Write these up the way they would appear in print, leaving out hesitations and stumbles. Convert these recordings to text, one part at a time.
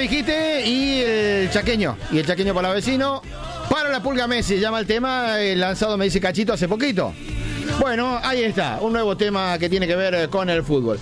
dijiste, y el chaqueño para vecino. Para la Pulga Messi, llama el tema, lanzado, me dice Cachito, hace poquito. Bueno, ahí está, un nuevo tema que tiene que ver con el fútbol.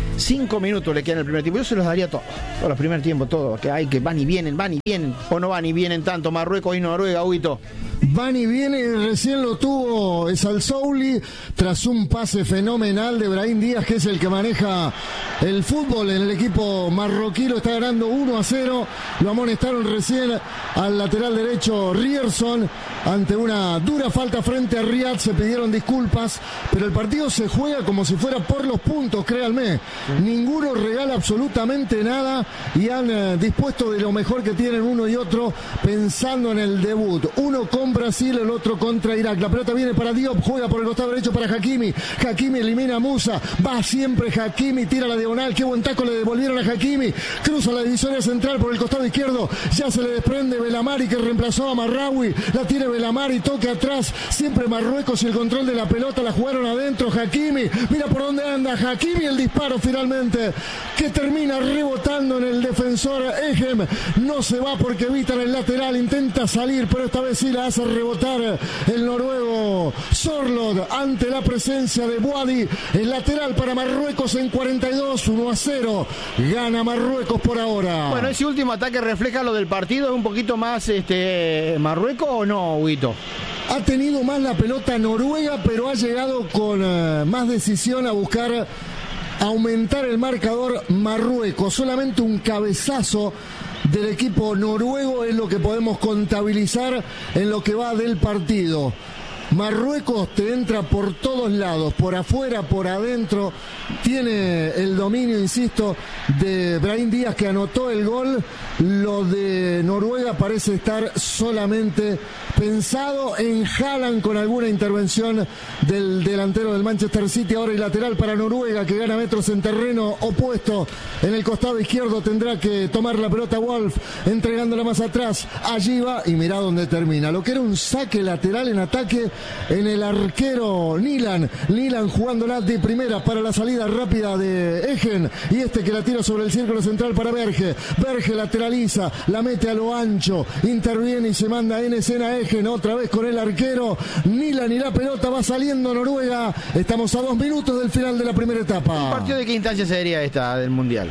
5 minutos le quedan el primer tiempo. Yo se los daría todos los primer tiempo, todos. Que hay que van y vienen. O no van y vienen tanto Marruecos y Noruega, Huguito. Van y vienen, recién lo tuvo Esalsouli tras un pase fenomenal de Brahim Díaz, que es el que maneja el fútbol en el equipo marroquí. Lo está ganando 1-0. Lo amonestaron recién al lateral derecho Rierson ante una dura falta frente a Riyad. Se pidieron disculpas, pero el partido se juega como si fuera por los puntos, créanme. Ninguno regala absolutamente nada y han dispuesto de lo mejor que tienen uno y otro, pensando en el debut. Uno con Brasil, el otro contra Irak. La pelota viene para Diop, juega por el costado derecho para Hakimi. Hakimi elimina a Musa, va siempre Hakimi, tira la diagonal, qué buen taco le devolvieron a Hakimi, cruza la divisoria central por el costado izquierdo, ya se le desprende Belamari, que reemplazó a Marraoui, la tiene Belamari, toca atrás, siempre Marruecos y el control de la pelota, la jugaron adentro. Hakimi, mira por dónde anda Hakimi, el disparo finalmente, que termina rebotando en el defensor Ejem. No se va porque evitan el lateral, intenta salir, pero esta vez sí la hace rebotar el noruego Sorlot ante la presencia de Boadi. El lateral para Marruecos en 42, 1-0. Gana Marruecos por ahora. Bueno, ese último ataque refleja lo del partido. ¿Es un poquito más Marruecos o no, Huguito? Ha tenido más la pelota Noruega, pero ha llegado con más decisión a buscar aumentar el marcador Marruecos. Solamente un cabezazo del equipo noruego es lo que podemos contabilizar en lo que va del partido. Marruecos te entra por todos lados, por afuera, por adentro. Tiene el dominio, insisto, de Brahim Díaz, que anotó el gol. Lo de Noruega parece estar solamente pensado en Haaland, con alguna intervención del delantero del Manchester City. Ahora el lateral para Noruega, que gana metros en terreno opuesto. En el costado izquierdo tendrá que tomar la pelota Wolf, entregándola más atrás. Allí va y mirá dónde termina. Lo que era un saque lateral en ataque en el arquero Nilan jugándola de primera para la salida rápida de Ejen, y que la tira sobre el círculo central para Berge lateraliza, la mete a lo ancho, interviene y se manda en escena Ejen, otra vez con el arquero Nilan, y la pelota va saliendo Noruega. Estamos a 2 minutos del final de la primera etapa. ¿Un partido de qué instancia sería esta del Mundial?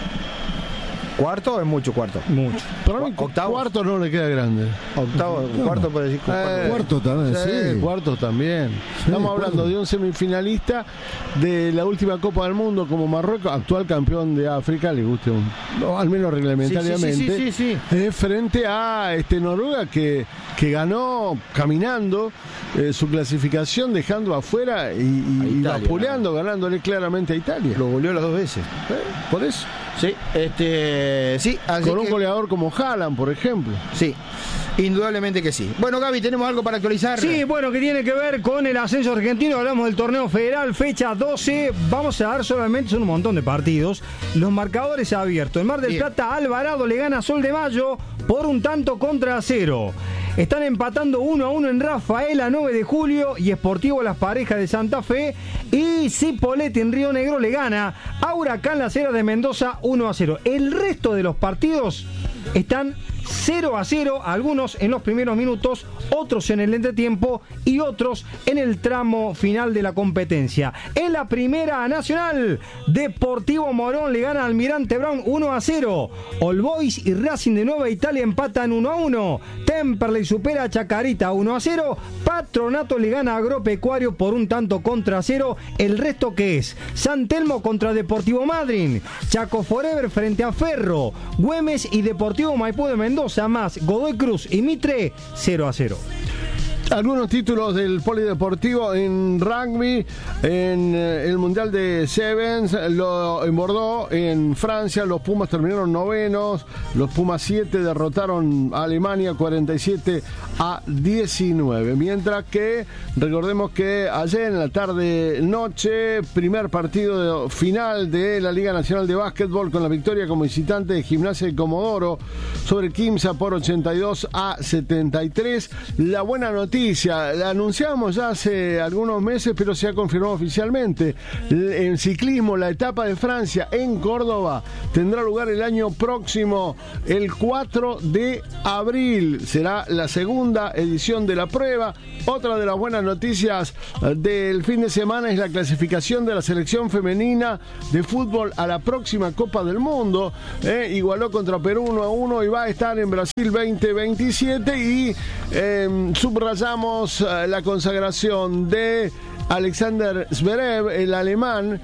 ¿Cuarto o es mucho cuarto? Mucho. Para mí, cuarto no le queda grande. Octavo, no. Cuarto puede decir. Cuarto también, sí. Cuarto también. Estamos hablando de un semifinalista de la última Copa del Mundo como Marruecos, actual campeón de África, le guste al menos reglamentariamente, sí. Frente a Noruega que ganó caminando su clasificación, dejando afuera y vapuleando, ganándole claramente a Italia. Lo goleó las 2 veces. Por eso. Sí, sí. Con un goleador como Haaland, por ejemplo. Sí, indudablemente que sí. Bueno, Gaby, ¿tenemos algo para actualizar? Sí, bueno, que tiene que ver con el ascenso argentino. Hablamos del torneo federal, fecha 12. Vamos a dar solamente, son un montón de partidos, los marcadores abiertos. En Mar del Plata, Alvarado le gana a Sol de Mayo por 1-0. Están empatando 1-1 en Rafaela, 9 de julio, y Sportivo Las Parejas de Santa Fe. Y Cipolletti en Río Negro le gana a Huracán Las Heras de Mendoza 1-0. El resto de los partidos están 0-0, algunos en los primeros minutos, otros en el entretiempo y otros en el tramo final de la competencia. En la Primera Nacional, Deportivo Morón le gana al Almirante Brown 1-0. All Boys y Racing de Nueva Italia empatan 1-1. Temperley supera a Chacarita 1-0. Patronato le gana a Agropecuario por 1-0. El resto, que es San Telmo contra Deportivo Madryn, Chaco Forever frente a Ferro, Güemes y Deportivo Maipú de Mendoza, más Godoy Cruz y Mitre, 0-0. Algunos títulos del polideportivo en rugby. En el Mundial de Sevens, en Bordeaux, en Francia, los Pumas terminaron novenos. Los Pumas 7 derrotaron a Alemania 47-19. Mientras que, recordemos que ayer en la tarde-noche, primer partido final de la Liga Nacional de Básquetbol, con la victoria como visitante de Gimnasia de Comodoro sobre Quimsa por 82-73. La buena noticia noticia, la anunciamos ya hace algunos meses, pero se ha confirmado oficialmente. En ciclismo, la etapa de Francia en Córdoba tendrá lugar el año próximo, el 4 de abril. Será la segunda edición de la prueba. Otra de las buenas noticias del fin de semana es la clasificación de la selección femenina de fútbol a la próxima Copa del Mundo. Igualó contra Perú 1-1 y va a estar en Brasil 2027. Y subrayamos la consagración de Alexander Zverev, el alemán,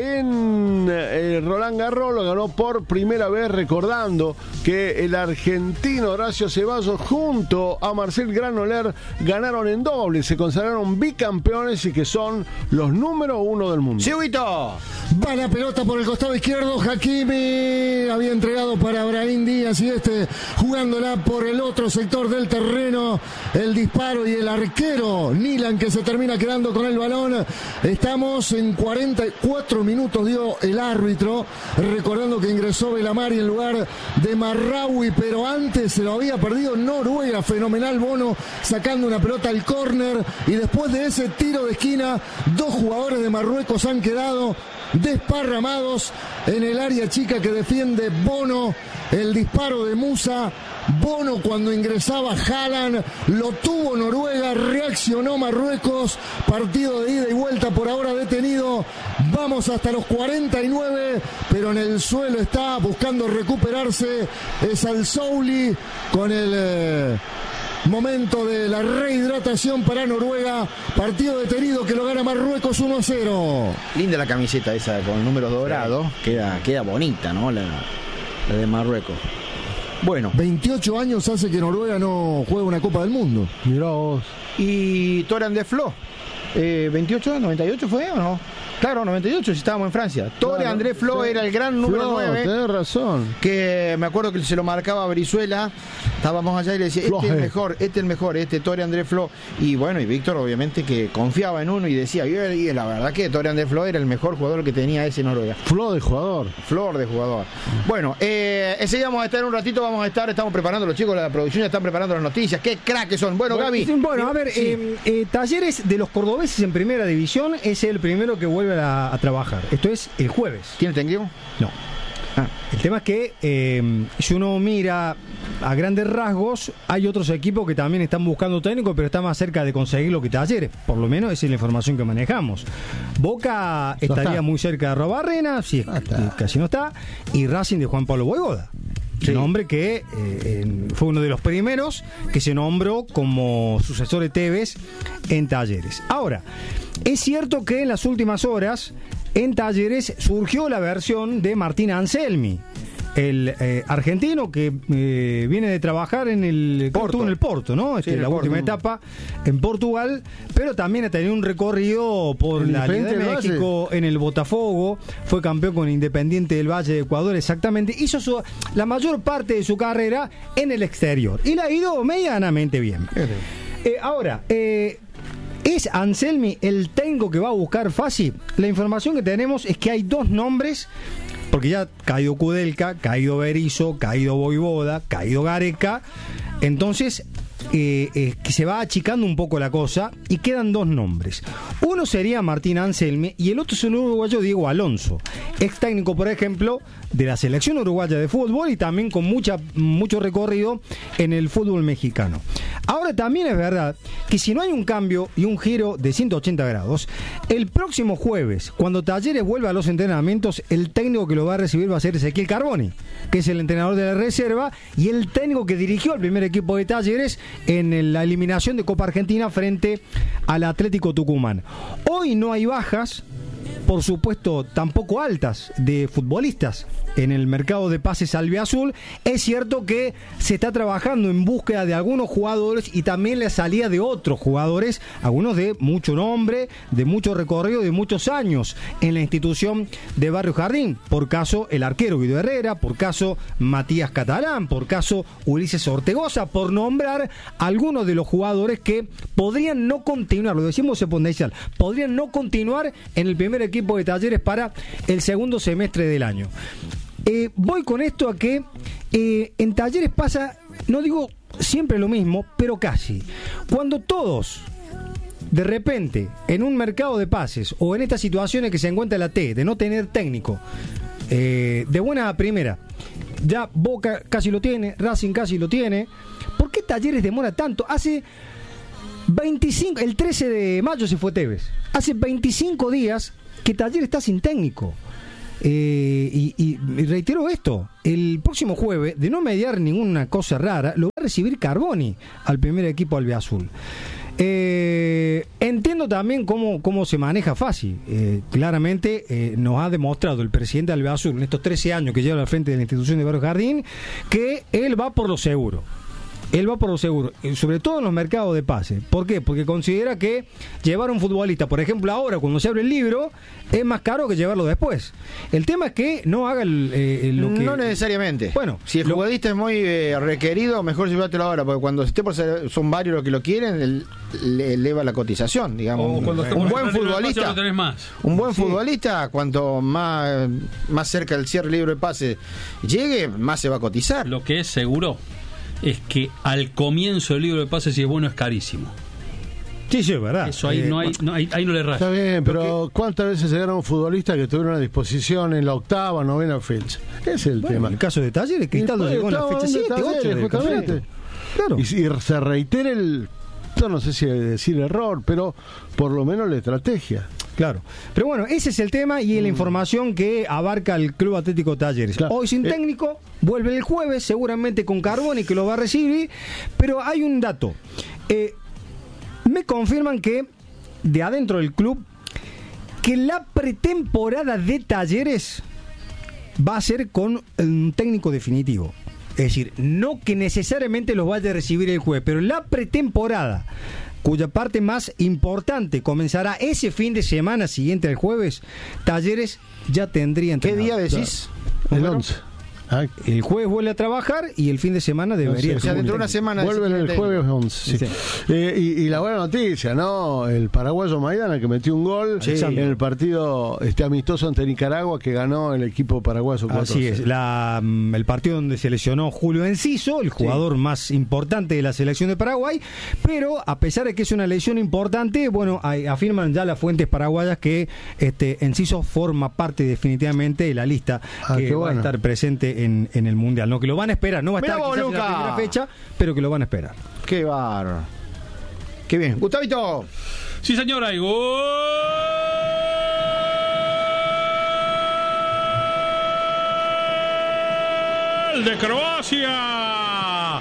en Roland Garros. Lo ganó por primera vez, recordando que el argentino Horacio Ceballos junto a Marcel Granollers ganaron en doble, se consagraron bicampeones y que son los número 1 del mundo. ¡Chihuito! Va la pelota por el costado izquierdo, Hakimi había entregado para Brahim Díaz y jugándola por el otro sector del terreno, el disparo y el arquero Nilan, que se termina quedando con el balón. Estamos en 44 minutos, dio el árbitro, recordando que ingresó Belamari en lugar de Marraoui, pero antes se lo había perdido Noruega. Fenomenal Bono sacando una pelota al córner, y después de ese tiro de esquina, dos jugadores de Marruecos han quedado desparramados en el área chica que defiende Bono. El disparo de Musa, Bono cuando ingresaba Haaland, lo tuvo Noruega, reaccionó Marruecos, partido de ida y vuelta por ahora detenido, vamos hasta los 49, pero en el suelo está buscando recuperarse, es Al-Souli con el momento de la rehidratación para Noruega, partido detenido que lo gana Marruecos 1-0. Linda la camiseta esa con el número dorado, queda bonita, ¿no? La de Marruecos. Bueno. 28 años hace que Noruega no juega una Copa del Mundo. Mirá vos. Y Toran de Flo, 28, 98 fue o no? Claro, 98, si estábamos en Francia. Tore André Flo era el gran número 9. Tenés razón. Que me acuerdo que se lo marcaba a Brizuela. Estábamos allá y le decía, este es el mejor, Tore André Flo. Y bueno, y Víctor obviamente que confiaba en uno y decía, y la verdad que Tore André Flo era el mejor jugador que tenía ese Noruega. Flor de jugador. Bueno, enseguida vamos a estar un ratito, estamos preparando, los chicos de la producción ya están preparando las noticias. Qué crack que son. Bueno, Gaby. Bueno, a ver, sí. Talleres de los cordobeses en primera división es el primero que vuelve a trabajar. Esto es el jueves. ¿Tiene técnico? No. El tema es que si uno mira a grandes rasgos, hay otros equipos que también están buscando técnico, pero está más cerca de conseguirlo que Talleres. Por lo menos esa es la información que manejamos. Boca estaría muy cerca de Arrobarrena, si es casi no está, y Racing de Juan Pablo Voivoda. Sí. Un hombre que fue uno de los primeros que se nombró como sucesor de Tevez en Talleres. Ahora, es cierto que en las últimas horas en Talleres surgió la versión de Martín Anselmi, el argentino que viene de trabajar en el Porto, ¿no? Sí, la última etapa en Portugal, pero también ha tenido un recorrido por la Liga de México, en el Botafogo, fue campeón con Independiente del Valle de Ecuador, exactamente. Hizo la mayor parte de su carrera en el exterior y le ha ido medianamente bien. Ahora, ¿es Anselmi el técnico que va a buscar Fassi? La información que tenemos es que hay dos nombres, porque ya caído Kudelka, caído Berizzo, caído Voivoda, caído Gareca, entonces que se va achicando un poco la cosa y quedan dos nombres. Uno sería Martín Anselmi y el otro es el uruguayo Diego Alonso, ex técnico, por ejemplo, de la selección uruguaya de fútbol y también con mucho recorrido en el fútbol mexicano. Ahora también es verdad que si no hay un cambio y un giro de 180 grados, el próximo jueves, cuando Talleres vuelva a los entrenamientos, el técnico que lo va a recibir va a ser Ezequiel Carboni, que es el entrenador de la reserva y el técnico que dirigió al primer equipo de Talleres en la eliminación de Copa Argentina frente al Atlético Tucumán. Hoy no hay bajas, por supuesto tampoco altas, de futbolistas en el mercado de pases albiazul. Es cierto que se está trabajando en búsqueda de algunos jugadores y también la salida de otros jugadores, algunos de mucho nombre, de mucho recorrido, de muchos años en la institución de Barrio Jardín. Por caso el arquero Guido Herrera, por caso Matías Catalán, por caso Ulises Ortegoza, por nombrar algunos de los jugadores que podrían no continuar, lo decimos exponencial, podrían no continuar en el primer equipo de Talleres para el segundo semestre del año. Voy con esto a que en Talleres pasa, no digo siempre lo mismo, pero casi. Cuando todos, de repente, en un mercado de pases o en estas situaciones que se encuentra la T, de no tener técnico, de buena a primera, ya Boca casi lo tiene, Racing casi lo tiene, ¿por qué Talleres demora tanto? Hace 25, el 13 de mayo se fue Tevez. Hace 25 días que Talleres está sin técnico. Y reitero esto, el próximo jueves, de no mediar ninguna cosa rara, lo va a recibir Carboni al primer equipo albiazul. Entiendo también cómo se maneja fácil. Claramente nos ha demostrado el presidente albiazul en estos 13 años que lleva al frente de la institución de Barrio Jardín que él va por lo seguro. Él va por lo seguro, sobre todo en los mercados de pase. ¿Por qué? Porque considera que llevar a un futbolista, por ejemplo ahora cuando se abre el libro, es más caro que llevarlo después. El tema es que no haga lo que... No necesariamente. Bueno, si el futbolista es muy requerido, mejor llevártelo ahora, porque cuando esté por ser, son varios los que lo quieren, le eleva la cotización, digamos. Un buen futbolista, un buen futbolista, cuanto más cerca del cierre del libro de pase llegue, más se va a cotizar. Lo que es seguro es que al comienzo del libro de pases, si es bueno, es carísimo. Sí, es verdad. Eso ahí ahí no le raya. Está bien, pero ¿cuántas veces llegaron un futbolista que tuvieron a disposición en la octava, novena fecha? Ese es el tema. En el caso de Talleres, Cristaldo llegó en la fecha 7, 8 justamente. Claro. Y se reitere yo no sé si decir error, pero por lo menos la estrategia. Claro, pero bueno, ese es el tema y la información que abarca el Club Atlético Talleres. Claro. Hoy sin técnico, vuelve el jueves, seguramente con Carboni que lo va a recibir, pero hay un dato. Me confirman que de adentro del club, que la pretemporada de Talleres va a ser con un técnico definitivo. Es decir, no que necesariamente los vaya a recibir el jueves, pero la pretemporada, cuya parte más importante comenzará ese fin de semana siguiente al jueves, Talleres ya tendría entrenador. ¿Qué día decís? El 11. El jueves vuelve a trabajar y el fin de semana debería... O sea, dentro de una semana... Vuelven el jueves 11. Sí. Sí. Y la buena noticia, ¿no? El paraguayo Maidana, que metió un gol en el partido amistoso ante Nicaragua, que ganó el equipo paraguayo 4-0. Así es. El partido donde se lesionó Julio Enciso, el jugador más importante de la selección de Paraguay, pero a pesar de que es una lesión importante, bueno, afirman ya las fuentes paraguayas que Enciso forma parte definitivamente de la lista que va a estar presente en el Mundial, no que lo van a esperar, no va a estar quizás en la primera fecha, pero que lo van a esperar. Qué bárbaro. Qué bien. Gustavito. Sí, señor, hay gol de Croacia.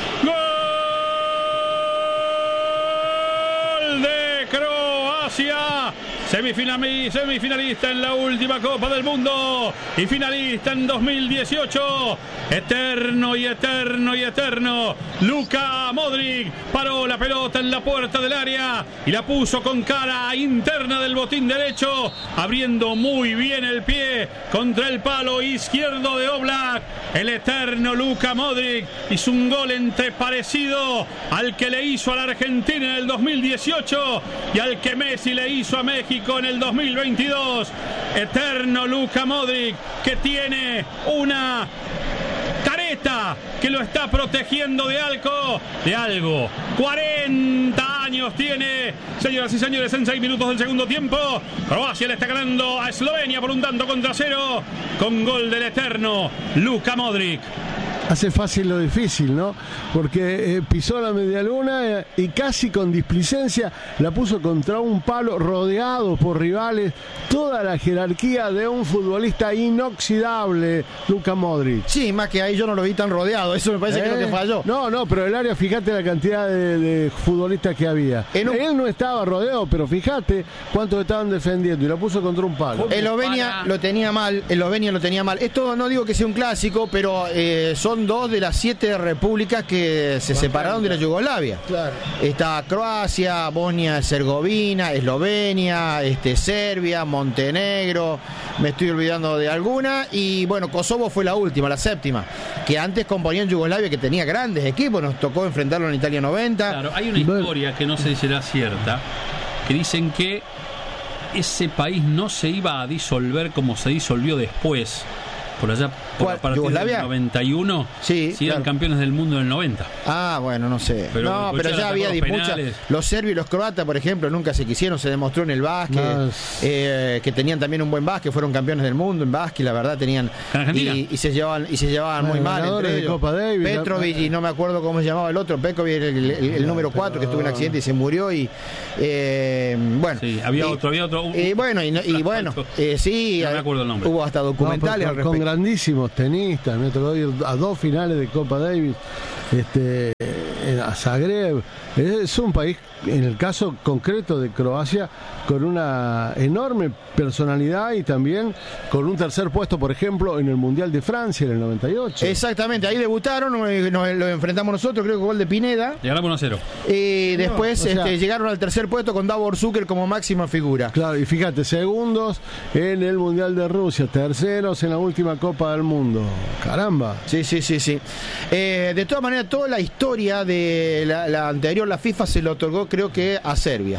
Gol de Croacia. Semifinalista en la última Copa del Mundo y finalista en 2018. Eterno y eterno y eterno. Luka Modric paró la pelota en la puerta del área y la puso con cara interna del botín derecho, abriendo muy bien el pie contra el palo izquierdo de Oblak. El eterno Luka Modric hizo un gol entre parecido al que le hizo a la Argentina en el 2018 y al que Messi le hizo a México en el 2022. Eterno Luka Modric, que tiene una careta que lo está protegiendo de algo. 40 años tiene, señoras y señores, en 6 minutos del segundo tiempo. Croacia le está ganando a Eslovenia por 1-0 con gol del eterno Luka Modric. Hace fácil lo difícil, ¿no? Porque pisó la medialuna y casi con displicencia la puso contra un palo, rodeado por rivales. Toda la jerarquía de un futbolista inoxidable, Luka Modric. Sí, más que ahí yo no lo vi tan rodeado. Eso me parece que es lo que falló. No, pero el área, fíjate la cantidad de futbolistas que había. Él no estaba rodeado, pero fíjate cuántos estaban defendiendo y la puso contra un palo. Eslovenia lo tenía mal. Esto no digo que sea un clásico, pero son 2 de las 7 repúblicas que se separaron de la Yugoslavia. Claro. Está Croacia, Bosnia-Herzegovina, Eslovenia, Serbia, Montenegro, me estoy olvidando de alguna, y bueno, Kosovo fue la última, la 7ª, que antes componían Yugoslavia, que tenía grandes equipos, nos tocó enfrentarlo en Italia 90. Claro, hay una historia que no sé si será cierta, que dicen que ese país no se iba a disolver como se disolvió después, por allá por a partir ¿Yugoslavia? del 91, Sí, si eran claro. campeones del mundo en el 90. Ah, bueno, no sé. Pero no, pero escuchá, ya había los disputas. penales. Los serbios y los croatas, por ejemplo, nunca se quisieron, se demostró en el básquet, No. que tenían también un buen básquet, fueron campeones del mundo en básquet, la verdad tenían ¿En Argentina? y se llevaban muy mal ganadores entre de ellos. Copa Davis. Petrovic y no me acuerdo cómo se llamaba el otro, Pekovic, el número 4 que tuvo un accidente y se murió y bueno. Sí, había otro. Y bueno, sí, No me acuerdo el nombre. hubo hasta documentales al con respecto. grandísimos tenistas. Me tocó ir a 2 finales de Copa Davis, a Zagreb. Es un país, en el caso concreto de Croacia, con una enorme personalidad y también con un tercer puesto, por ejemplo, en el Mundial de Francia en el 98. Exactamente, ahí debutaron, nos lo enfrentamos nosotros, creo que gol de Pineda. Le ganamos 1-0. Y después o sea, llegaron al tercer puesto con Davor Zucker como máxima figura. Claro, y fíjate, segundos en el Mundial de Rusia, terceros en la última Copa del Mundo. Caramba. Sí. De todas maneras, toda la historia de la anterior, la FIFA se lo otorgó, creo que a Serbia.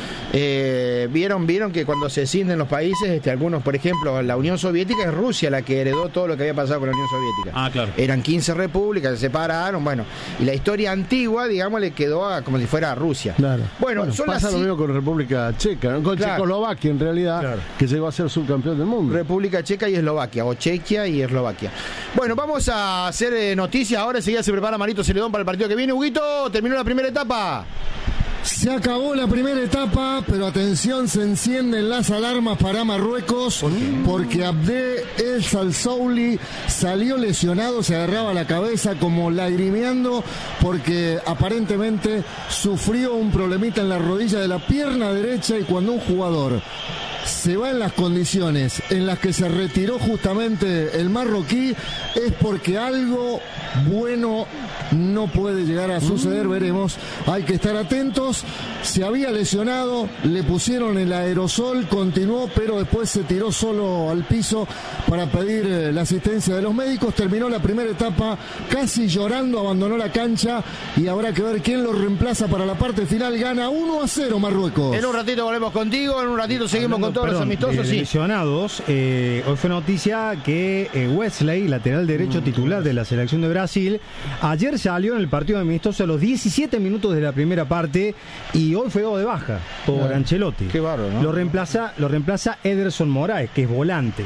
Vieron que cuando se escinden los países, algunos, por ejemplo, la Unión Soviética, es Rusia la que heredó todo lo que había pasado con la Unión Soviética. Ah, claro. Eran 15 repúblicas, se separaron, bueno, y la historia antigua, digamos, le quedó como si fuera a Rusia. Claro. Bueno, son pasa las lo mismo con República Checa, ¿no? Con Claro. Checoslovaquia en realidad, Claro. que llegó a ser subcampeón del mundo. República Checa y Eslovaquia, o Chequia y Eslovaquia. Bueno, vamos a hacer noticias ahora. Enseguida se prepara Marito Celedón para el partido que viene. Huguito, terminó la primera etapa. Se acabó la primera etapa, pero atención, se encienden las alarmas para Marruecos porque Abde El Salsouli salió lesionado, se agarraba la cabeza como lagrimeando porque aparentemente sufrió un problemita en la rodilla de la pierna derecha, y cuando un jugador se va en las condiciones en las que se retiró justamente el marroquí es porque algo bueno no puede llegar a suceder. Veremos, hay que estar atentos. Se había lesionado, le pusieron el aerosol, continuó, pero después se tiró solo al piso para pedir la asistencia de los médicos. Terminó la primera etapa casi llorando, abandonó la cancha y habrá que ver quién lo reemplaza para la parte final. Gana 1-0 Marruecos. En un ratito volvemos contigo, en un ratito seguimos con todos los amistosos. Sí. Lesionados, hoy fue noticia que Wesley, lateral derecho titular de la selección de Brasil, ayer salió en el partido amistoso a los 17 minutos de la primera parte y hoy fue dado de baja por Ancelotti. Qué bárbaro, ¿no? Lo reemplaza Ederson Moraes, que es volante.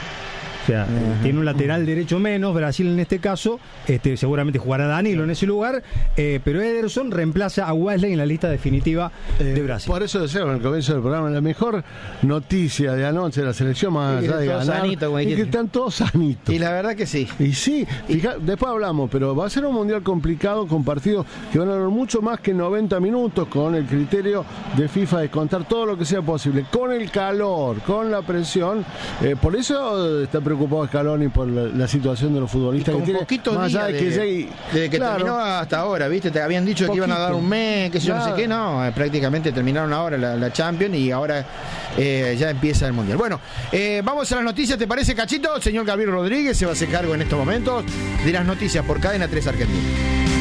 O sea, tiene un lateral derecho menos, Brasil en este caso, seguramente jugará Danilo en ese lugar, pero Ederson reemplaza a Wesley en la lista definitiva de Brasil. Por eso decíamos en el comienzo del programa, la mejor noticia de anoche de la selección, más Y que allá de todos ganar, sanitos, como es que dijiste. están todos sanitos. Y la verdad que sí. Y sí, después hablamos, pero va a ser un mundial complicado con partidos que van a durar mucho más que 90 minutos, con el criterio de FIFA de contar todo lo que sea posible, con el calor, con la presión. Por eso está preocupado Scaloni por la situación de los futbolistas. Con que tiene, poquitos más allá días de que llegue, desde que claro, terminó hasta ahora, ¿viste? Te habían dicho que iban a dar un mes, que yo no sé Claro. qué, no, prácticamente terminaron ahora la Champions y ahora ya empieza el Mundial. Bueno, vamos a las noticias, ¿te parece, Cachito? El señor Gabriel Rodríguez se va a hacer cargo en estos momentos de las noticias por Cadena 3 Argentina.